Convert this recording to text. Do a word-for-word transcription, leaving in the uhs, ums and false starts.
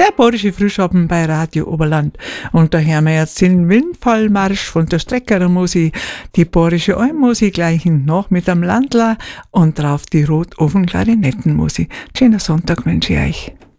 Der Bayerische Frühschoppen bei Radio Oberland. Und da hören wir jetzt den Windfallmarsch von der Streckerer Musik, die Bayerische Almmusik gleich hinten nach mit dem Landler und drauf die Rotofen Klarinettenmusik. Schönen Sonntag wünsche ich euch.